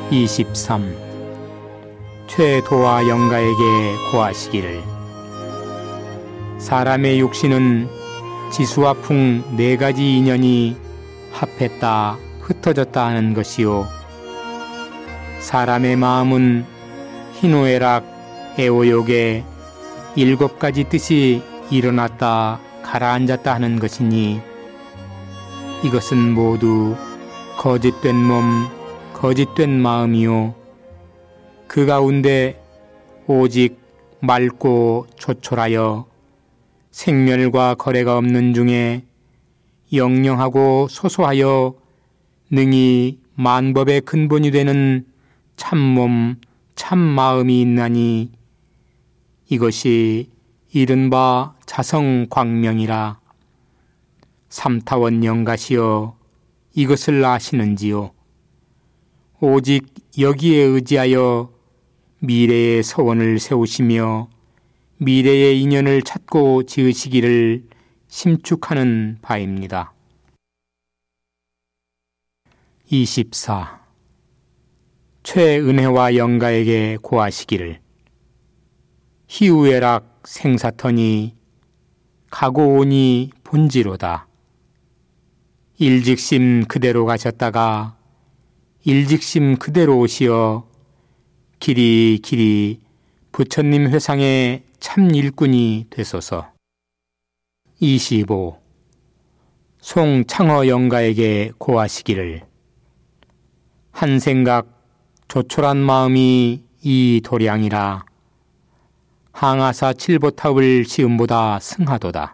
23. 최도와 영가에게 고하시기를. 사람의 육신은 지수와 풍 네 가지 인연이 합했다 흩어졌다 하는 것이요, 사람의 마음은 희노애락 애오욕의 7가지 뜻이 일어났다 가라앉았다 하는 것이니, 이것은 모두 거짓된 몸 거짓된 마음이요, 그 가운데 오직 맑고 조촐하여 생멸과 거래가 없는 중에 영영하고 소소하여 능히 만법의 근본이 되는 참몸 참마음이 있나니, 이것이 이른바 자성광명이라. 삼타원 영가시여, 이것을 아시는지요? 오직 여기에 의지하여 미래의 서원을 세우시며 미래의 인연을 찾고 지으시기를 심축하는 바입니다. 24. 최은혜와 영가에게 고하시기를. 희우애락 생사터니 가고오니 본지로다. 일직심 그대로 가셨다가 일직심 그대로 오시어 길이 길이 부처님 회상의 참 일꾼이 되소서. 25. 송창허 영가에게 고하시기를. 한 생각 조촐한 마음이 이 도량이라. 항아사 7보탑을 시음보다 승하도다.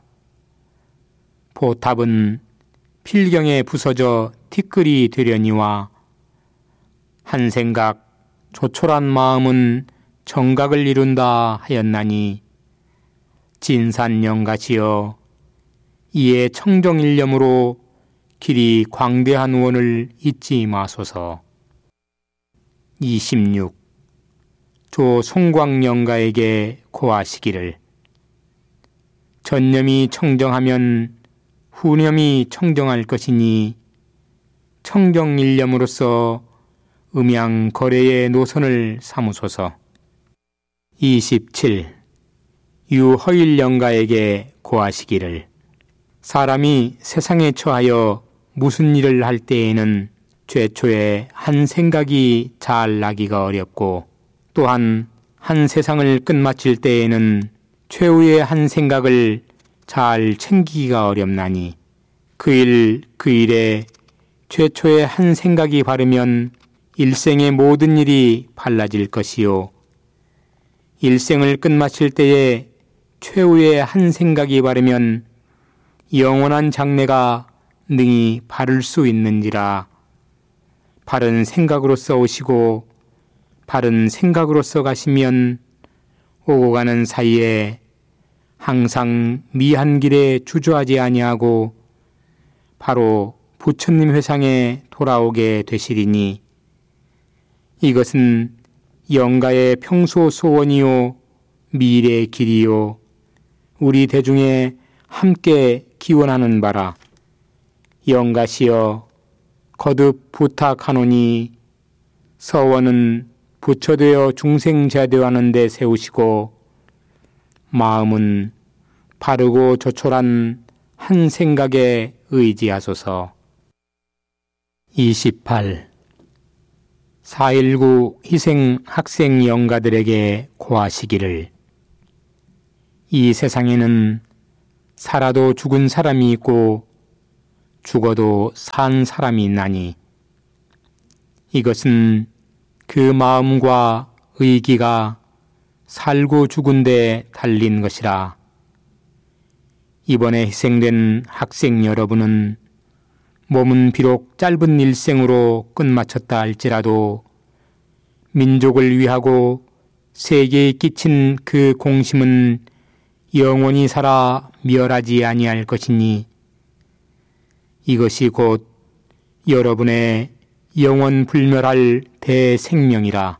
보탑은 필경에 부서져 티끌이 되려니와, 한 생각 조촐한 마음은 정각을 이룬다 하였나니, 진산영가시여, 이에 청정일념으로 길이 광대한 원을 잊지 마소서. 26. 조송광영가에게 고하시기를. 전념이 청정하면 후념이 청정할 것이니, 청정일념으로서 음양거래의 노선을 삼으소서. 27. 유허일영가에게 고하시기를. 사람이 세상에 처하여 무슨 일을 할 때에는 최초에 한 생각이 잘 나기가 어렵고, 또한 한 세상을 끝마칠 때에는 최후의 한 생각을 잘 챙기기가 어렵나니, 그 일에 최초의 한 생각이 바르면 일생의 모든 일이 발라질 것이요, 일생을 끝마칠 때에 최후의 한 생각이 바르면 영원한 장래가 능히 바를 수 있는지라. 바른 생각으로서 오시고 바른 생각으로서 가시면 오고 가는 사이에 항상 미한 길에 주저하지 아니하고 바로 부처님 회상에 돌아오게 되시리니, 이것은 영가의 평소 소원이요 미래의 길이요 우리 대중에 함께 기원하는 바라. 영가시여, 거듭 부탁하노니 서원은 부처되어 중생제도하는 데 세우시고, 마음은 바르고 조촐한 한 생각에 의지하소서. 28. 4.19 희생 학생 영가들에게 고하시기를. 이 세상에는 살아도 죽은 사람이 있고 죽어도 산 사람이 있나니, 이것은 그 마음과 의기가 살고 죽은 데 달린 것이라. 이번에 희생된 학생 여러분은 몸은 비록 짧은 일생으로 끝마쳤다 할지라도 민족을 위하고 세계에 끼친 그 공심은 영원히 살아 멸하지 아니할 것이니, 이것이 곧 여러분의 영원 불멸할 대생명이라.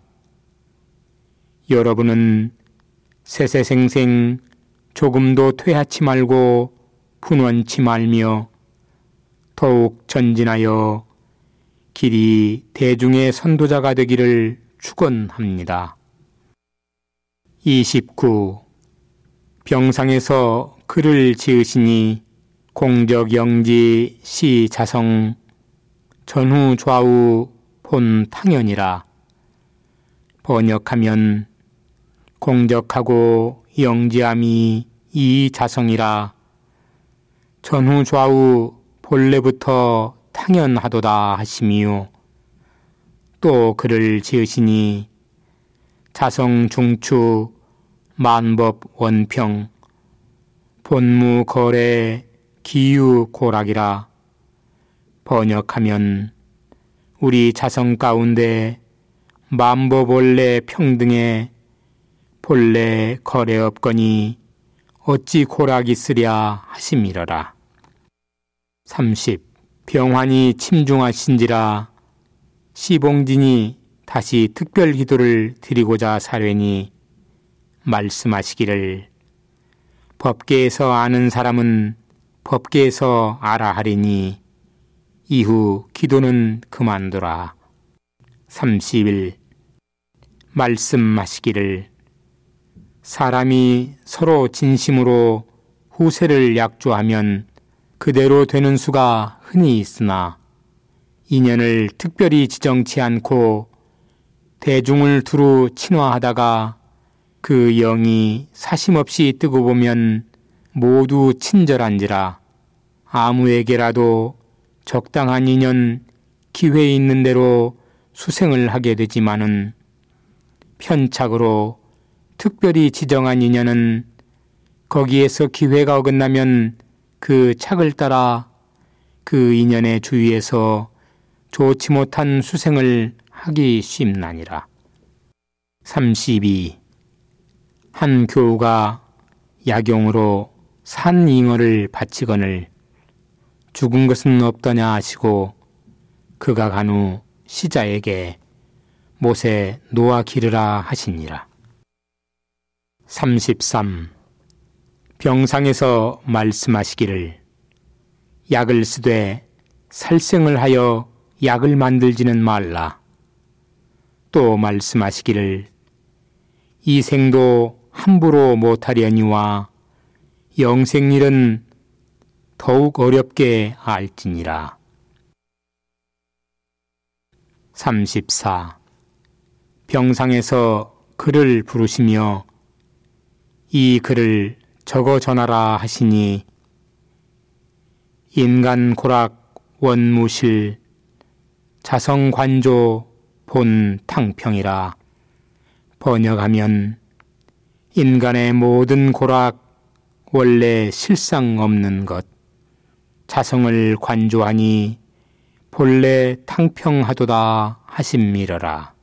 여러분은 세세생생 조금도 퇴하치 말고 분원치 말며 더욱 전진하여 길이 대중의 선도자가 되기를 축원합니다. 29. 병상에서 글을 지으시니 공적 영지 시 자성 전후 좌우 본 탕연이라. 번역하면 공적하고 영지함이 이 자성이라 전후 좌우 본래부터 탕연하도다 하시미요. 또 글을 지으시니 자성 중추 만법 원평 본무 거래 기유 고락이라. 번역하면 우리 자성 가운데 만법 원래 평등에 본래 거래 없거니 어찌 고락이 있으랴 하심이러라. 30. 병환이 침중하신지라 시봉진이 다시 특별 기도를 드리고자 사뢰니 말씀하시기를 법계에서 아는 사람은 법계에서 알아 하리니 이후 기도는 그만두라. 31. 말씀하시기를 사람이 서로 진심으로 후세를 약조하면 그대로 되는 수가 흔히 있으나 인연을 특별히 지정치 않고 대중을 두루 친화하다가 그 영이 사심없이 뜨고 보면 모두 친절한지라. 아무에게라도 적당한 인연, 기회 있는 대로 수생을 하게 되지만은 편착으로 특별히 지정한 인연은 거기에서 기회가 어긋나면 그 착을 따라 그 인연의 주위에서 좋지 못한 수생을 하기 쉽나니라. 32. 한 교우가 약용으로 산 잉어를 바치거늘 죽은 것은 없더냐 하시고 그가 간 후 시자에게 못에 놓아 기르라 하시니라. 33. 병상에서 말씀하시기를 약을 쓰되 살생을 하여 약을 만들지는 말라. 또 말씀하시기를 이 생도 함부로 못하려니와 영생일은 더욱 어렵게 알지니라. 34. 병상에서 글을 부르시며 이 글을 적어 전하라 하시니 인간 고락 원무실 자성관조 본 탕평이라. 번역하면 인간의 모든 고락 원래 실상 없는 것 자성을 관조하니 본래 탕평하도다 하심이러라.